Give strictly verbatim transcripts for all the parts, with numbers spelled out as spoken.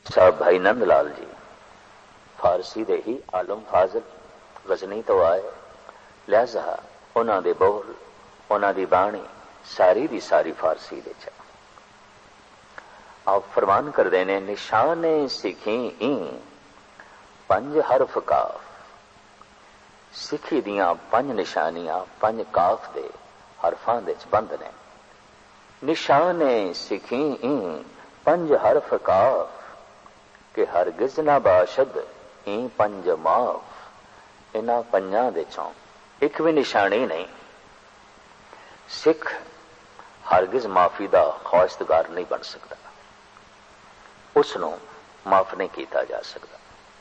साहब भाई नंद लाल जी फारसी दे ही आलम फाजिल गजनी तो आए, लिहाजा उन्हां दे बोल उन्हां दी बाणी सारी दी सारी फारसी दे च। आप फरमान कर देने निशाने सिखी ई पंज हरफ काफ, सिखी दियां पंज निशानियां पंज काफ दे हरफां दे च बंद ने। निशाने सिखी ई पंज हरफ काफ के हरगिज ना बाशद ई पंज माफ। इन्हां पंजां दे चों एक भी निशानी नहीं। सिख हरगिज माफी दा ख्वाहिशगार नहीं बन सकता, उसनों माफ नहीं किया जा सकता।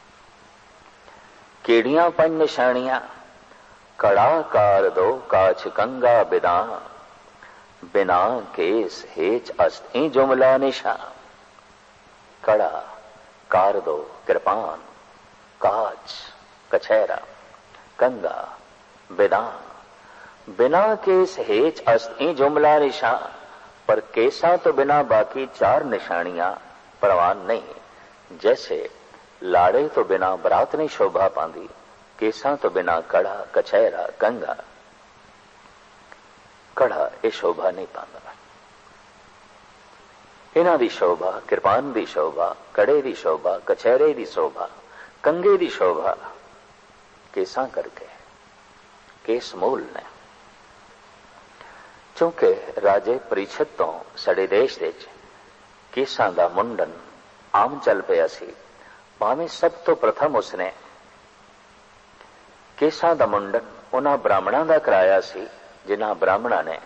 केड़ियां पंज निशानियां? कड़ा कार दो काछ कंगा बिदा, बिना केस हेच अस्त ई जुमला निशा। कड़ा कार दो कृपान, काच कछैरा, कंगा बिदान, बिना केस हेच अस्त ई जुमला निशा। पर केसा तो बिना बाकी चार निशानियां परवान नहीं। जैसे लाड़े तो बिना बरात नहीं शोभा पांदी, केसा तो बिना कड़ा कछैरा कंगा कड़ा ये शोभा नहीं पांदा। इन्हां दी शोभा, कृपान दी शोभा, कड़े दी शोभा, कछैरे दी शोभा, कंगे दी शोभा केसा करके केस मूल ने। क्योंकि राजे परीक्षित तो साडे देश दे केसां दा मुंडन आम चल पिया सी। भावें सब तो प्रथम उसने केसां दा मुंडन उन्हां ब्राह्मणां दा कराया सी जिन्हां ब्राह्मणां ने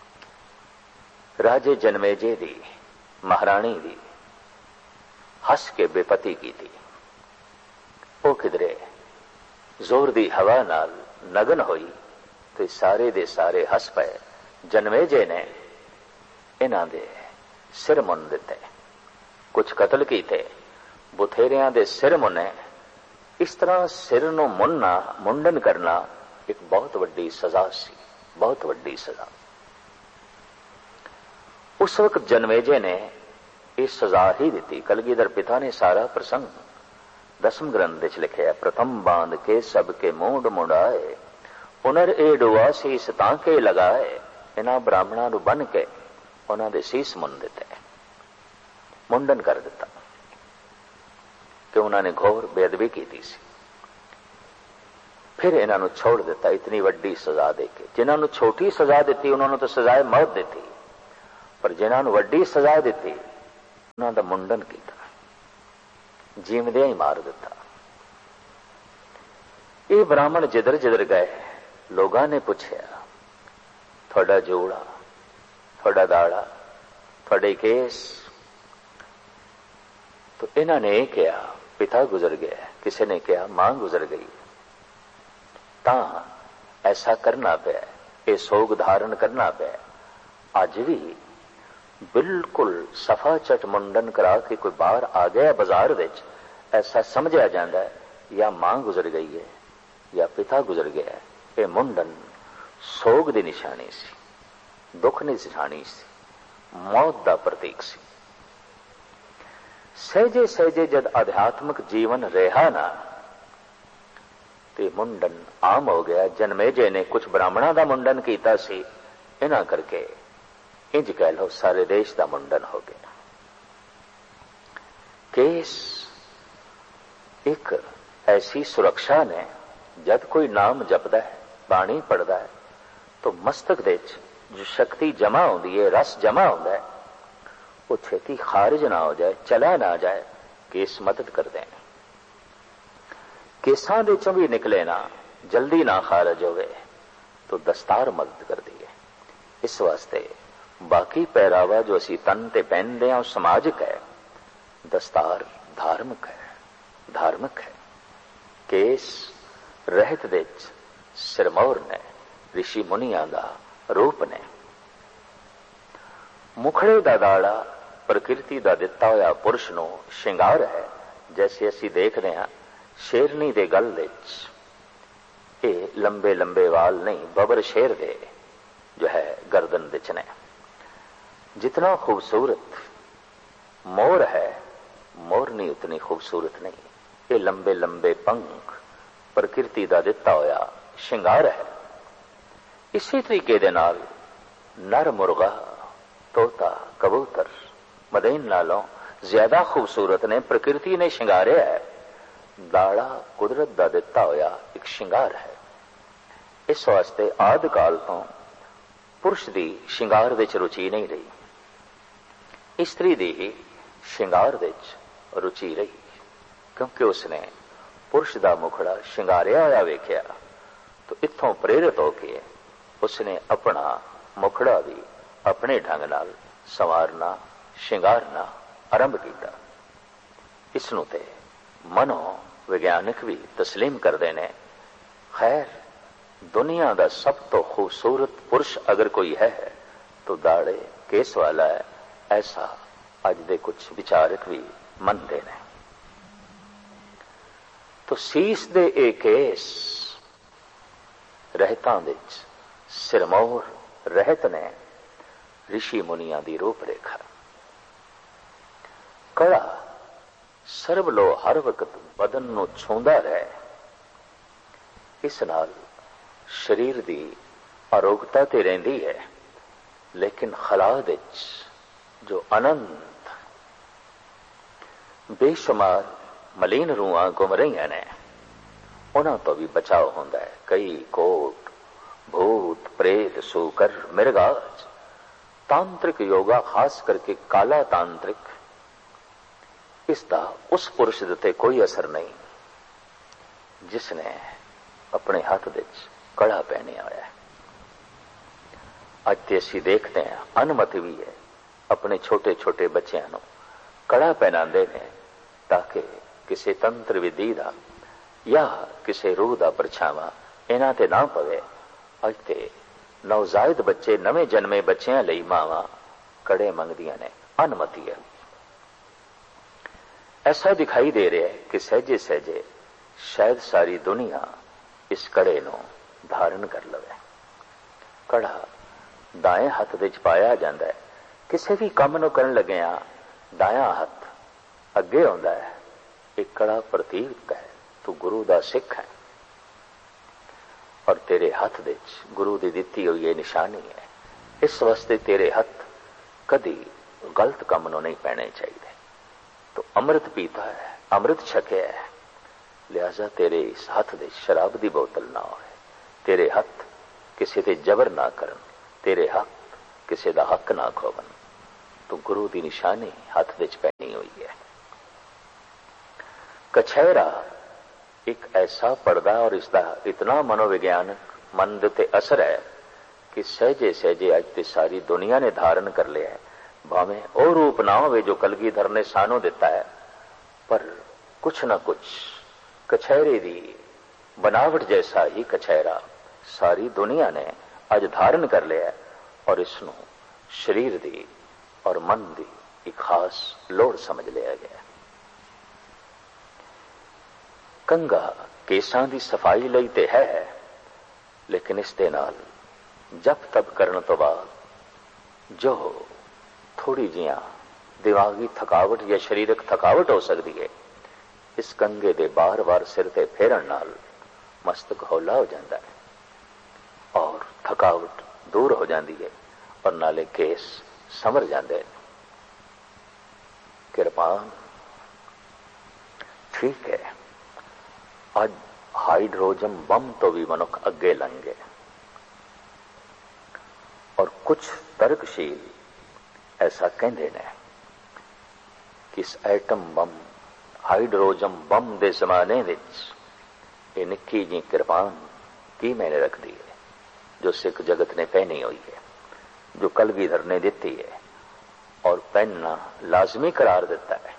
राजे जनमेजे दी महाराणी दी हस के बेपती की थी। वो किधरे जोर दी हवा नाल नगन होई तो सारे दे सारे हस पे। जनमेजे ने इन्हां दे सिर मुन दिते, कुछ कतल कीते, बुथेरियां दे सिर मुने। इस तरह सिर नूं मुनना, मुंडन करना एक बहुत वड्डी सजा सी, बहुत वड्डी सजा। उस वक्त जनमेजे ने इस सजा ही दी। कलगीधर पिता ने सारा प्रसंग दसम ग्रंथ विच लिखिया। प्रथम बांध के सबके मूंड मुंडाए, पुनर ए डुआ सीस तांके लगाए। इन्हां ब्राह्मणां नूं बन के उन्हां दे सीस मुन दिते, मुंडन कर दिता कि उन्होंने घोर बेअदबी की थी। फिर इन्हां नूं छोड़ दिता इतनी वड्डी सजा देके। जिन्हां नूं छोटी सजा दी उन्होंने तो सजाए मौत दी, पर जिन्हां नूं वड्डी सजा दी उन्हां दा मुंडन किया, जीवदियां ही मार दिता। ये ब्राह्मण जिधर जिधर गए लोगों ने पूछया, थोड़ा जोड़ा, थोड़ा दाड़ा, थोड़े केस। तो इन्होंने यह कहा पिता गुजर गया, किसी ने कहा मां गुजर गई। ता ऐसा करना पे, ये सोग धारण करना पे। अज भी बिल्कुल सफा चट मुंडन करा के कोई बाहर आ गया बाजार विच, ऐसा समझा जाता है या मां गुजर गई है या पिता गुजर गया है। ये मुंडन सोग की निशानी सी, दुख की निशानी सी, मौत का प्रतीक सी। सहजे सहजे जद आध्यात्मिक जीवन रहा ना ते मुंडन आम हो गया। जनमेजे ने कुछ ब्राह्मणों का मुंडन किया सी, इन्हां करके इंज कह लो सारे देश का मुंडन हो गया। केस एक ऐसी सुरक्षा ने, जब कोई नाम जपदा है, बाणी पढ़ता है, तो मस्तक दे जो शक्ति जमा होती है, रस जमा होता है, वो छेती खारिज ना हो जाए, चला ना जाए। केस मदद कर दें। केसां दे चों भी निकले ना, जल्दी ना खारिज होवे तो दस्तार मदद कर दी है। इस वास्ते बाकी पहरावा जो असी तन ते पहनते हैं समाजिक है, दस्तार धार्मिक है, धार्मिक है। केस रहत दे सिरमौर ने, ऋषि मुनियां दा रूप ने। मुखड़े दा दाड़ा प्रकृति दा दिता होया पुरुष नूं श्रृंगार है। जैसे असी देखते हैं शेरनी दे गल विच ये लंबे लंबे वाल नहीं, बबर शेर दे जो है गर्दन विच ने। जितना खूबसूरत मोर है, मोर मोरनी उतनी खूबसूरत नहीं, ये लंबे लंबे पंख प्रकृति का दिता होया श्रृंगार है। इसी तरीके दे नाल नर मुर्गा, तोता, कबूतर मदीन नालों ज्यादा खूबसूरत ने, प्रकृति ने श्रृंगारिया है। दाड़ा कुदरत का दिता होया एक श्रृंगार है। इस वास्ते आदि काल तो पुरुष की श्रृंगार विच रुचि नहीं रही, स्त्री की ही श्रृंगार विच रुचि रही, क्योंकि उसने पुरुष का मुखड़ा श्रृंगारिया होया वेख्या। तो इत्थों प्रेरित होके उसने अपना मुखड़ा भी अपने ढंग नाल संवारना, श्रृंगारना आरंभ किया। इसनूं ते मनो विज्ञानिक भी तस्लीम करते हैं। खैर, दुनिया का सब तो खूबसूरत पुरुष अगर कोई है तो दाड़े केस वाला है, ऐसा अज दे कुछ विचारक भी मनते हैं। तो सीस दे ए केस रहतां विच सिरमौर रहत ने ऋषि मुनिया की रूपरेखा। कड़ा सरब लो हर वक्त बदन नूं छूंदा रहे, इस नाल शरीर की आरोग्यता तो रहिंदी है, लेकिन खला विच जो अनंत बेशुमार मलीन रूहां घुम रही ने, उन्हां तो भी बचाव होंदा है। कई कोट भूत प्रेत सूकर मिर्गाज, तांत्रिक योगा खास करके काला तांत्रिक, इसका उस पुरुष दे कोई असर नहीं जिसने अपने हाथ विच कड़ा पहने होया है। अज असीं देखते हैं अनुमति भी है अपने छोटे छोटे बच्चों को कड़ा पहनाते हैं ताकि किसी तंत्र विधि का या किसी रूह का परछावा इन्हां ते ना पवे। अज ते नवजायद बच्चे, नवे जन्मे बच्चों लई मावां कड़े मंगदियां ने, अनुमति है। ऐसा दिखाई दे रहा है कि सहजे सहजे शायद सारी दुनिया इस कड़े नूं धारण कर लवे। कड़ा दाएं हथ विच पाया जाता है। किसी भी काम नूं करन लगिया दाया हथ अगे आउंदा है। एक कड़ा प्रतीक है, तू गुरु दा सिख है और तेरे हथ विच गुरु दी दित्ती हुई ये निशानी है। इस वास्ते तेरे हथ कदी गलत काम नूं नहीं पैने चाहिए। तो अमृत पीता है, अमृत छकिया है, लिहाजा तेरे इस हथ विच शराब की बोतल ना होए, तेरे हथ किसी ते जबर ना करन, तेरे हथ किसी दा हक ना खोवन। तो गुरु की निशानी हथ विच पहनी हुई है। कछहरा एक ऐसा पर्दा और इसका इतना मनोविज्ञानक मन ते असर है कि सहजे सहजे अज ते सारी दुनिया ने धारण कर लिया है। भावें ओ रूप ना हो जो कलगीधर ने सानू दिता है, पर कुछ ना कुछ कछहरे की बनावट जैसा ही कछहरा सारी दुनिया ने अज धारण कर लिया है और इसनों शरीर दी और मन दी एक खास लोड़ समझ लिया गया। कंगा केसां दी सफाई लई ते है, लेकिन इस दे नाल जप तप करने तो बाद जो थोड़ी जिया दिमागी थकावट या शरीरक थकावट हो सकती है, इस कंगे दे बार बार सिर ते फेरन नाल मस्तक हौला हो जाता है और थकावट दूर हो जाती है और नाले केस समर जाते हैं। किरपान ठीक है, आज हाइड्रोजन बम तो भी मनुख अगे लंघ गए और कुछ तर्कशील ऐसा कहते हैं कि इस एटम बम हाइड्रोजन बम के जमाने विच ये निक्की जी किरपान की मैंने रख दी है जो सिख जगत ने पहनी हुई है, जो कलगीधर ने दी है और पहनना लाजमी करार देता है।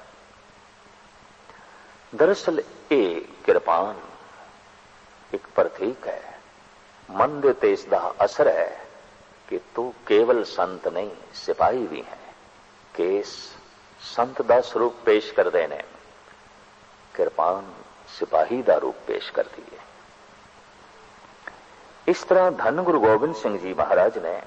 दरअसल ये किरपान एक प्रतीक है, मन दे ते इसदा असर है कि तू केवल संत नहीं सिपाही भी है। केस संत दा स्वरूप पेश कर देने, किरपान सिपाही दा रूप पेश करती है। इस तरह धन गुरु गोबिंद सिंह जी महाराज ने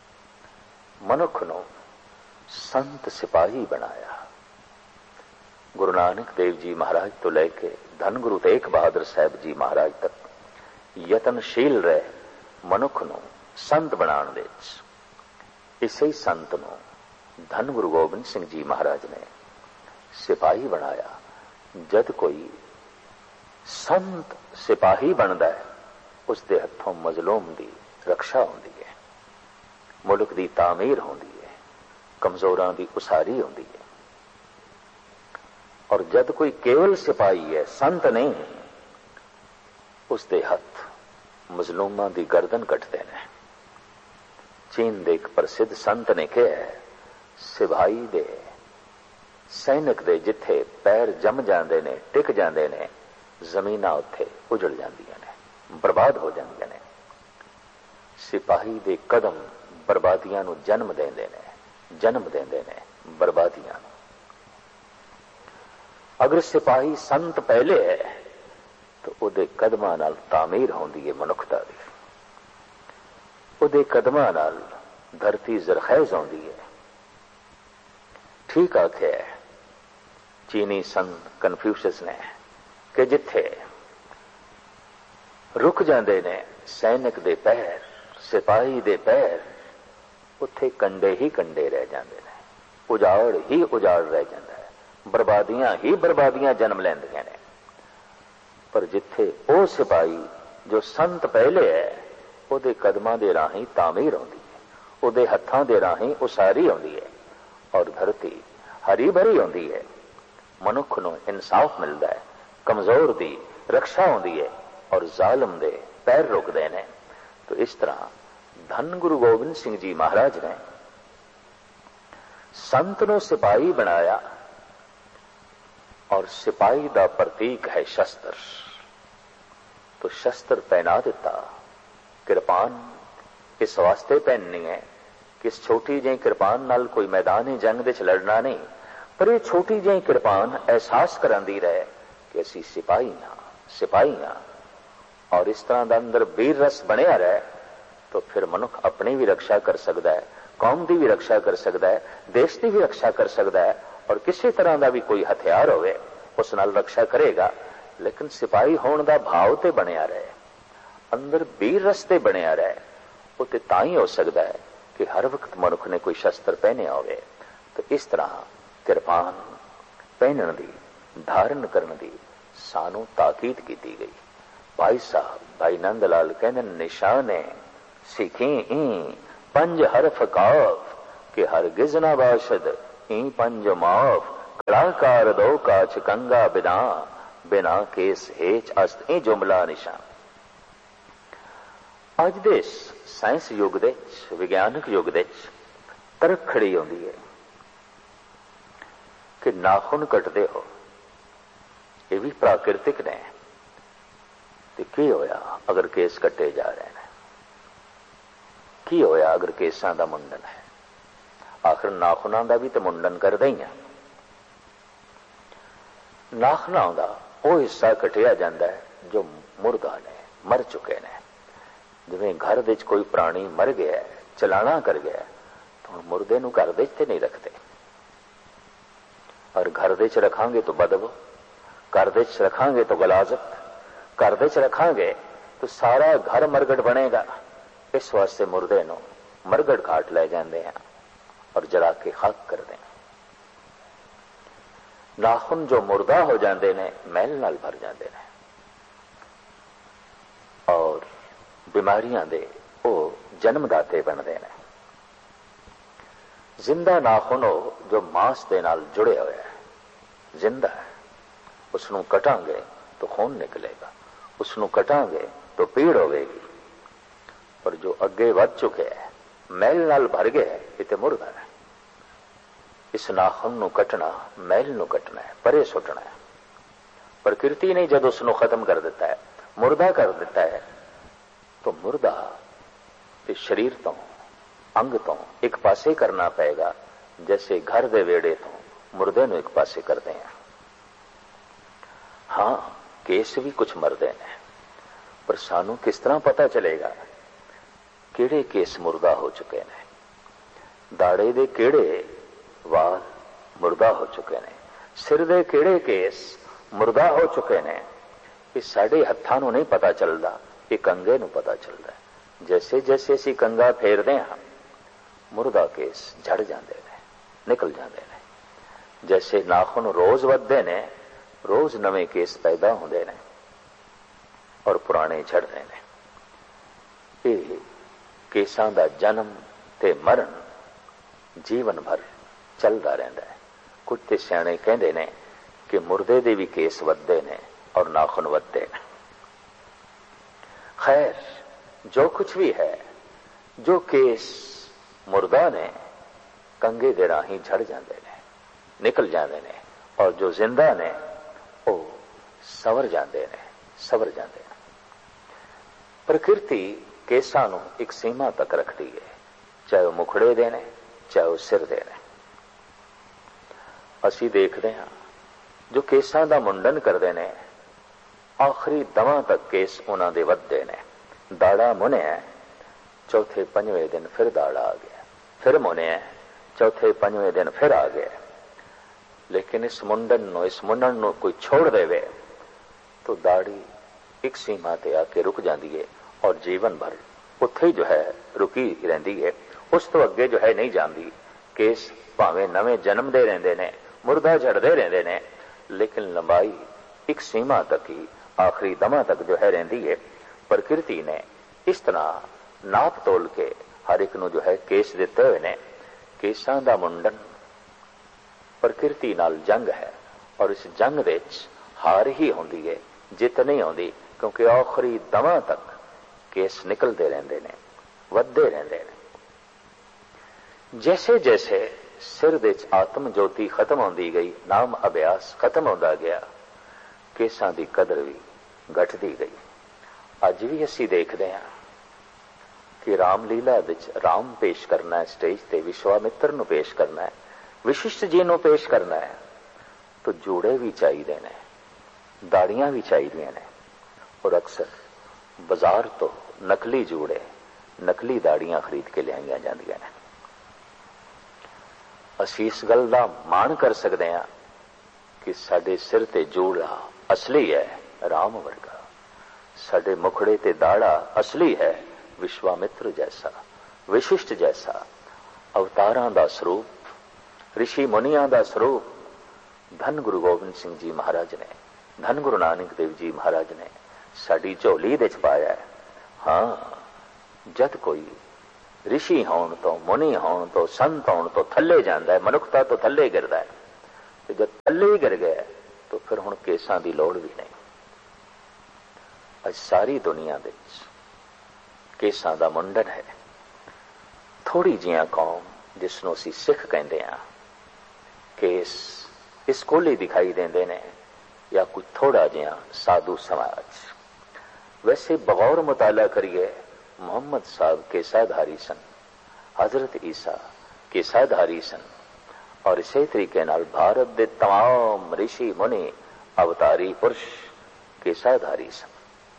मनुख नूं संत सिपाही बनाया। ਗੁਰੂ ਨਾਨਕ ਦੇਵ ਜੀ ਮਹਾਰਾਜ ਤੋਂ ਲੈ ਕੇ ਧੰਨ ਗੁਰੂ ਤੇਗ ਬਹਾਦਰ ਸਾਹਿਬ ਜੀ ਮਹਾਰਾਜ ਤੱਕ ਯਤਨਸ਼ੀਲ ਰਹੇ ਮਨੁੱਖ ਨੂੰ ਸੰਤ ਬਣਾਉਣ ਵਿੱਚ। ਇਸੇ ਸੰਤ ਨੂੰ ਧੰਨ ਗੁਰੂ ਗੋਬਿੰਦ ਸਿੰਘ ਜੀ ਮਹਾਰਾਜ ਨੇ ਸਿਪਾਹੀ ਬਣਾਇਆ। ਜਦ ਕੋਈ ਸੰਤ ਸਿਪਾਹੀ ਬਣਦਾ ਹੈ, ਉਸ ਦੇ ਹੱਥੋਂ ਮਜ਼ਲੂਮ ਦੀ ਰੱਖਿਆ ਹੁੰਦੀ ਹੈ, ਮੁਲਕ ਦੀ ਤਾਮੀਰ ਹੁੰਦੀ ਹੈ, ਕਮਜ਼ੋਰਾਂ ਦੀ ਉਸਾਰੀ ਹੁੰਦੀ ਹੈ। ਔਰ ਜਦ ਕੋਈ ਕੇਵਲ ਸਿਪਾਹੀ ਹੈ, ਸੰਤ ਨਹੀਂ, ਉਸ ਦੇ ਹੱਥ ਮਜ਼ਲੂਮਾਂ ਦੀ ਗਰਦਨ ਕੱਟਦੇ ਨੇ। ਚੀਨ ਦੇ ਇੱਕ ਪ੍ਰਸਿੱਧ ਸੰਤ ਨੇ ਕਿਹਾ, ਸਿਪਾਹੀ ਦੇ ਸੈਨਿਕ ਦੇ ਜਿੱਥੇ ਪੈਰ ਜੰਮ ਜਾਂਦੇ ਨੇ, ਟਿਕ ਜਾਂਦੇ ਨੇ, ਜ਼ਮੀਨਾਂ ਉੱਥੇ ਉਜੜ ਜਾਂਦੀਆਂ ਨੇ, ਬਰਬਾਦ ਹੋ ਜਾਂਦੀਆਂ ਨੇ। ਸਿਪਾਹੀ ਦੇ ਕਦਮ ਬਰਬਾਦੀਆਂ ਨੂੰ ਜਨਮ ਦਿੰਦੇ ਨੇ, ਜਨਮ ਦਿੰਦੇ ਨੇ ਬਰਬਾਦੀਆਂ ਨੂੰ। ਅਗਰ ਸਿਪਾਹੀ ਸੰਤ ਪਹਿਲੇ ਹੈ ਤਾਂ ਉਹਦੇ ਕਦਮਾਂ ਨਾਲ ਤਾਮੀਰ ਹੁੰਦੀ ਹੈ ਮਨੁੱਖਤਾ ਦੀ, ਉਹਦੇ ਕਦਮਾਂ ਨਾਲ ਧਰਤੀ ਜ਼ਰਖੈਜ਼ ਹੁੰਦੀ ਹੈ। ਠੀਕ ਆਖਿਆ ਚੀਨੀ ਸੰਤ ਕਨਫਿਊਸ਼ਸ ਨੇ ਕਿ ਜਿੱਥੇ ਰੁਕ ਜਾਂਦੇ ਨੇ ਸੈਨਿਕ ਦੇ ਪੈਰ, ਸਿਪਾਹੀ ਦੇ ਪੈਰ, ਉੱਥੇ ਕੰਡੇ ਹੀ ਕੰਡੇ ਰਹਿ ਜਾਂਦੇ ਨੇ, ਉਜਾੜ ਹੀ ਉਜਾੜ ਰਹਿ ਜਾਂਦਾ ਹੈ, ਬਰਬਾਦੀਆਂ ਹੀ ਬਰਬਾਦੀਆਂ ਜਨਮ ਲੈਂਦੀਆਂ ਨੇ। ਪਰ ਜਿੱਥੇ ਉਹ ਸਿਪਾਹੀ ਜੋ ਸੰਤ ਪਹਿਲੇ ਹੈ, ਉਹਦੇ ਕਦਮਾਂ ਦੇ ਰਾਹੀਂ ਤਾਮੀਰ ਹੁੰਦੀ ਹੈ, ਉਹਦੇ ਹੱਥਾਂ ਦੇ ਰਾਹੀਂ ਉਸਾਰੀ ਹੁੰਦੀ ਹੈ, ਔਰ ਧਰਤੀ ਹਰੀ ਭਰੀ ਹੁੰਦੀ ਹੈ। ਮਨੁੱਖ ਨੂੰ ਇਨਸਾਫ ਮਿਲਦਾ ਹੈ, ਕਮਜ਼ੋਰ ਦੀ ਰੱਖਿਆ ਹੁੰਦੀ ਹੈ, ਔਰ ਜ਼ਾਲਮ ਦੇ ਪੈਰ ਰੁਕਦੇ ਨੇ। तो इस तरह धन गुरु गोबिंद सिंह जी महाराज ने संत नूं सिपाही बनाया और सिपाही दा प्रतीक है शस्त्र। तो शस्त्र पहना दिता। कृपान इस वास्ते पहननी है कि इस छोटी जी कृपान नाल कोई मैदानी जंग विच लड़ना नहीं, पर यह छोटी जी कृपान एहसास करांदी रहे कि असी सिपाही हाँ सिपाही हाँ। और इस तरह का अंदर वीर रस बनिया रहे तो फिर मनुख अपनी भी रक्षा कर सकता है, कौम की भी रक्षा कर सकता है, देश की भी रक्षा कर सकता है, और किसी तरह का भी कोई हथियार होवे उस नाल रक्षा करेगा। लेकिन सिपाही होने का भाव तो बनिया रहे, अंदर वीर रस ते बनिया रहे, वो तो तां ही हो सकता है कि हर वक्त मनुख ने कोई शस्त्र पहने होवे। तो इस तरह कृपान पहनने की, धारण करने की सानू ताकीद की गई। भाई साहब भाई नंद लाल कहने निशाने सीखी ई पंज हरफ काफ के हर गिजना बाशद ई पंज माफ कलाकार दो काच कंगा बिना बिना केस हेच अस्त ई जुमला निशान। अज दे साइंस युग दे विज्ञानक युग दे तरक खड़ी होंदी है कि नाखून कटदे हो, ये भी प्राकृतिक ने। तो की होया अगर केस कटे जा रहे हैं, की होया अगर केसां दा मुंडन है, आखिर नाखूनां दा भी तो मुंडन कर ही है। नाखूनां दा वो हिस्सा कटिया जाता है जो मुर्दा ने, मर चुके ने। जिवें घर विच कोई प्राणी मर गया, चलाना कर गया, तो मुर्दे नूं घर विच ते नहीं रखते, और घर विच रखांगे तो बदबू, घर विच रखांगे तो गलाजत, घर विच रखांगे तो सारा घर मरगट बनेगा। इस वास्ते मुर्दे नूं मरगट घाट ले जाते हैं और जला के खाक करते हैं। नाखून जो मुर्दा हो जाते ने मैल नाल भर जाते हैं और बीमारियां दे वो जन्मदाते बनते हैं। जिंदा नाखून हो जो मांस दे नाल जुड़े हुए है, जिंदा है, उसनूं कटांगे तो खून निकलेगा, उसनूं कटांगे तो पीड़ होगी। पर जो अगे वध चुके हैं, मैल नाल भर गए, ये तो मुर्दा है। इस नाखून नूं कटना, मैल नूं कटना है, परे सुटना है। प्रकृति ने जब उसनूं खत्म कर दिता है, मुर्दा कर दिता है, तो मुर्दा ते शरीर तो अंग तो एक पासे करना पड़ेगा, जैसे घर दे वेड़े तो मुर्दे नूं एक पासे करते हैं। हाँ, केस भी कुछ मरदे ने, पर सानू किस तरह पता चलेगा केड़े केस मुर्दा हो चुके ने, दाड़े दे केड़े वाल मुर्दा हो चुके ने, सिर दे किहड़े केस मुर्दा हो चुके ने, ये साडे हत्थां नूं नहीं पता चलदा, ये कंगे नूं पता चलदा है। जैसे जैसे असीं कंगा फेरदे हां मुर्दा केस झड़ जांदे ने, निकल जांदे ने। जैसे नाखून रोज वधदे ने, रोज नवे केस पैदा होंदे ने और पुराने झड़दे ने। ये केसां दा जन्म ते मरण जीवन भर चलदा रहिंदा है। कुछ ते सियाणे कहंदे ने कि मुर्दे दे भी केस वधदे ने और नाखून वधदे ने। खैर, जो कुछ भी है, जो केस मुर्दा ने कंगे दे राही झड़ जांदे ने, निकल जांदे ने, और जो जिंदा ने ओ सवर जांदे ने, सवर जांदे ने। प्रकृति केसां नूं एक सीमा तक रखती है, चाहे वो मुखड़े दे ने, चाहे वो सिर दे ने। असीं देखदे हां जो केसां दा मुंडन करदे ने, आखिरी दमां तक केस उन्हां दे वधदे ने। दाड़ा मुनिया, चौथे पंजवें दिन फिर दाड़ा आ गया, फिर मुनिया, चौथे पंजवें दिन फिर आ गया। लेकिन इस मुंडन नूं, इस मुंडन नूं कोई छोड़ देवे तो दाढ़ी एक सीमा ते आके रुक जाती है और जीवन भर उत्थे जो है रुकी रहिंदी है, उस तो अगे जो है नहीं जाती। केस भावें नवे जन्म दे रहिंदे ने, मुर्दा झड़दे रहिंदे ने, लेकिन लंबाई एक सीमा तक ही, आखिरी दमा तक जो है रहिंदी है। प्रकृति ने इस तरह नाप तोल के हर एक नूं जो है केस दिते हुए ने। केसां दा मुंडन प्रकृति नाल जंग है और इस जंग विच हार ही होंदी है, जित नहीं आउंदी, क्योंकि आखिरी दमा तक केस निकलते रहंदे ने, वधदे रहंदे ने। जैसे जैसे सिर विच आत्म ज्योति खत्म होंदी गई, नाम अभ्यास खत्म होंदा गया, केसां दी कदर भी घटदी गई। अज भी असीं देखदे हां कि रामलीला विच राम पेश करना है, स्टेज ते विश्वामित्र नूं पेश करना है, वशिष्ठ जी नूं पेश करना है, तो जूड़े भी चाहिए ने, दाड़ियां भी चाहिए ने, और अक्सर बाजार तो नकली जूड़े, नकली दाड़ियां खरीद के लियाईयां जांदियां ने। असीं इस गल दा माण कर सकते हैं कि साडे सिर ते जूड़ा असली है, राम वर्गा। साडे मुखड़े ते दाड़ा असली है, विश्वामित्र जैसा, विशिष्ट जैसा। अवतारां दा स्वरूप, ऋषि मुनियां दा स्वरूप धन गुरु गोबिंद सिंह जी महाराज ने, धन गुरु नानक देव जी महाराज ने साडी झोली विच पाया है। हाँ, जद कोई ऋषि होण तो, मुनि होण तो, संत होण तो थल्ले जांदा है, मनुखता तो थल्ले गिरदा है, ते जद थल्ले ही गिर गया तो फिर हुण केसां दी लोड़ भी नहीं। अज सारी दुनिया विच केसां दा मुंडन है। थोड़ी जिहियां कौम जिसनों असीं सिख कहंदे हां, केस इस कोल ही दिखाई देंदे ने, या कुछ थोड़ा जिहा साधु समाज। वैसे बगौर मुताला करिए, मोहम्मद साहब केसाधारी सन, हजरत ईसा केसाधारी सन, और इसे तरीके नाल भारत दे तमाम ऋषि मुनि अवतारी पुरुष केसाधारी सन।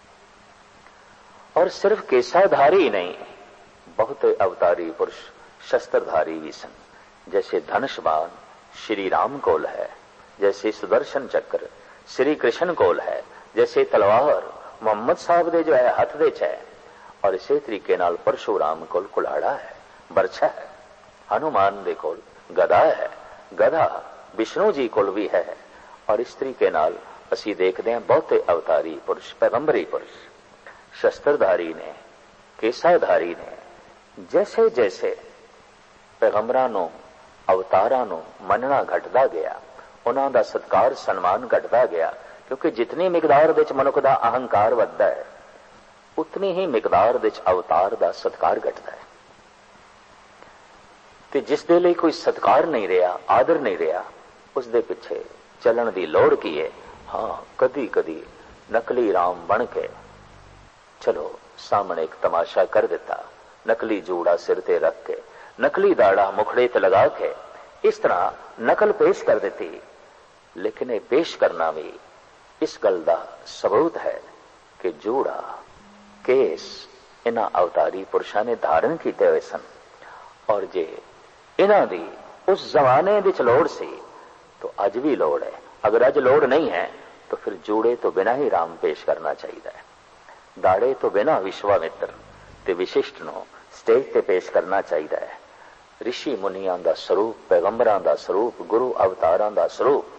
और सिर्फ केसाधारी नहीं, बहुत अवतारी पुरुष शस्त्रधारी भी सन। जैसे धनुष्बाण श्री राम कोल है, जैसे सुदर्शन चक्र श्री कृष्ण कोल है, जैसे तलवार मोहम्मद साहब दे जो है हथ दे च है, और इसे तरीके नाल परशुराम कोल कुल्हाड़ा है, बरछा है। हनुमान दे कोल गदा है, गदा विष्णु जी कोल भी है। और इस तरीके नाल असीं देखते हैं बहुते अवतारी पुरुष, पैगंबरी पुरुष, शस्त्रधारी ने, केसाधारी ने, जैसे जैसे पैगंबरां नूं अवतारां नूं मनना घटदा गया, उन्हां दा सत्कार सन्मान घटदा गया। क्योंकि जितनी मिकदार विच मनुख दा अहंकार वधदा है, उतनी ही मिकदार विच अवतार दा सत्कार घटदा है। ते जिस दे लई कोई सत्कार नहीं रहा, आदर नहीं रहा, उस दे पिछे चलण दी लोड़ की है। हाँ, कदी कदी नकली राम बन के चलो सामने एक तमाशा कर दिता, नकली जूड़ा सिर ते रख के, नकली दाड़ा मुखड़े ते लगा के, इस तरह नकल पेश कर देती। लेकिन ये पेश करना भी इस गल दा सबूत है कि जूड़ा केस इन्हां अवतारी पुरुषां ने धारण कीते हुए सन। और जे इन्हां दी उस जमाने विच लोड़ सी तो अज भी लोड़ है। अगर अज लोड़ नहीं है तो फिर जूड़े तो बिना ही राम पेश करना चाहिए। दाड़े तो बिना विश्वामित्र ते विशिष्ट नो स्टेज ते पेश करना चाहिए। ऋषि मुनियां दा स्वरूप, पैगंबरां दा स्वरूप, गुरु अवतारां दा स्वरूप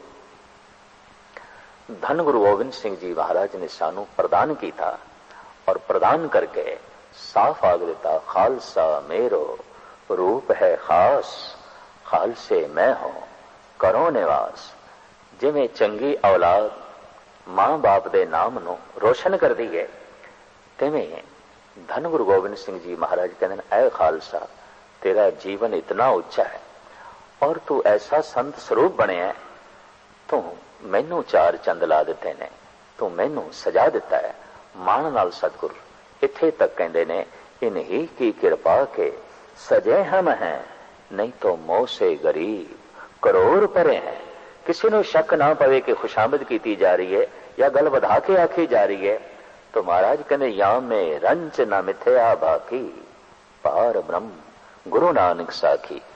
धन गुरु गोबिंद सिंह जी महाराज ने सानू प्रदान किया और प्रदान करके साफ आग दिता, खालसा मेरो रूप है खास, खालसे मैं हूं करो निवास। जिवें चंगी औलाद मां बाप दे नाम नू रोशन कर दी है, तिवें धन गुरु गोबिंद सिंह जी महाराज कहते हैं, ऐ खालसा तेरा जीवन इतना उच्चा है और तू ऐसा संत स्वरूप बने है, तू मैनू चार चंद ला दिते ने, तू मैनू सजा दिता है। मान नाल सतगुर इत्थे तक कहते ने, इन्हीं की कृपा के सजे हम हैं, नहीं तो मोह से गरीब करोड़ परे हैं। किसी को शक ना पवे कि खुशामद की जा रही है या गल वधा के आखी जा रही है, तो महाराज कहते या में रंच न मिथया बाकी, पार ब्रह्म गुरु नानक साखी।